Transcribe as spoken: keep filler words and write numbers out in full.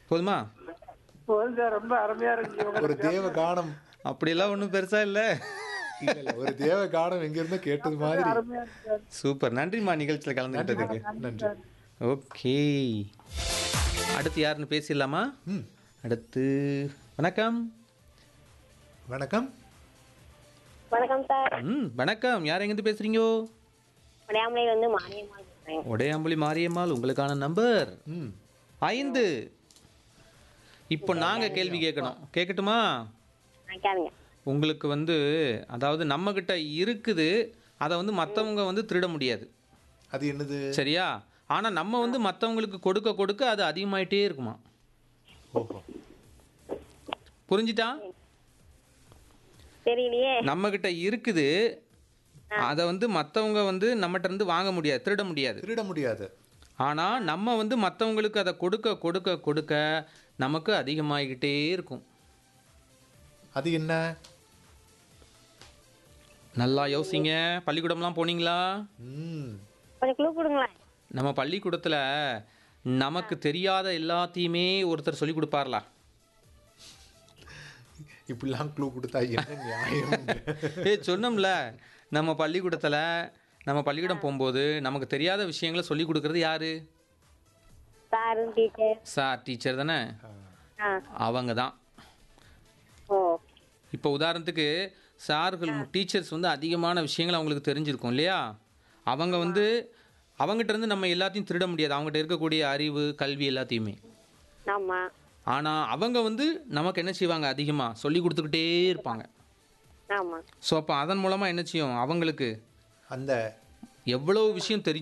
போதுமா? போதும் சார். ரொம்ப அருமையா இருந்துச்சு ஒரு உங்களுக்கு. தேவ கானம். அப்படிலாம் ஒன்றும் பெருசா இல்லை. இல்ல இல்ல ஒரு தேவ கானம் எங்க இருந்தோ கேட்டது மாதிரி. அருமையா இருக்கு சார். சூப்பர். நன்றிம்மா நிகழ்ச்சியில் நன்றி கலந்துக்கிட்டதுக்கு. மேடம், நன்றி. சார். ஓகே. அடுத்து யாருன்னு பேசிடலாமா? ம் அடுத்து வணக்கம். வணக்கம். வணக்கம் சார். ம் வணக்கம். யார் எங்கேருந்து பேசுறீங்கோ? உடையாமலையில வந்து மாரியம்மாள் பேசுறேன். உடையாம்புலி மாரியம்மாள். உங்களுக்கான நம்பர் ம் ஐந்து. இப்போ நாங்க கேள்வி கேட்கணும். கேட்கட்டுமா? நான் கேளுங்க. உங்களுக்கு வந்து அதாவது நம்ம கிட்ட இருக்குது, அதை வந்து மற்றவங்க வந்து திருட முடியாது. அது என்னது? சரியா? ஆனா நம்ம வந்து மற்றவங்களுக்கு கொடுக்க கொடுக்க அது அதிகமாயிட்டே இருக்குமா. ஓஹோ. புரிஞ்சிட்டா? தெரியலையே. நம்ம கிட்ட இருக்குது, அதை வந்து மற்றவங்க வந்து நம்மகிட்ட இருந்து வாங்க முடியாது, திருட முடியாது. திருட முடியாது. ஆனா நம்ம வந்து மற்றவங்களுக்கு அதை கொடுக்க கொடுக்க கொடுக்க நமக்கு அதிகமாகிக்கிட்டே இருக்கும். அது என்ன? நல்லா யோசிங்க. பள்ளிக்கூடம்லாம் போனீங்களா? ம் கொஞ்சம் க்ளூ கொடுங்களேன். நம்ம பள்ளிக்கூடத்துல நமக்கு தெரியாத எல்லாத்தையுமே ஒருத்தர் சொல்லி கொடுப்பார்லா. இப்படிலாம் க்ளூ கொடுத்தா என்ன நியாயம்? ஏய் சொன்னோம்ல, நம்ம பள்ளிக்கூடத்துல நம்ம பள்ளிக்கூடம் போகும்போது நமக்கு தெரியாத விஷயங்களை சொல்லி கொடுக்கறது யாரு? Sir, teacher. சார், டீச்சர் தானே. ஆ. அவங்க தான். ஓ. இப்போ உதாரணத்துக்கு சார்கள் டீச்சர்ஸ் வந்து அதிகமான விஷயங்கள் அவங்களுக்கு தெரிஞ்சிருக்கும் இல்லையா? அவங்க வந்து அவங்ககிட்ட இருந்து நம்ம எல்லாத்தையும் திருட முடியாது, அவங்ககிட்ட இருக்கக்கூடிய அறிவு கல்வி எல்லாத்தையுமே. ஆமா. ஆனால் அவங்க வந்து நமக்கு என்ன செய்வாங்க, அதிகமாக சொல்லி கொடுத்துக்கிட்டே இருப்பாங்க. ஆமா. ஸோ அப்போ அதன் மூலமாக என்ன செய்யும், அவங்களுக்கு அந்த எவ்வளோ விஷயம் தெரியும்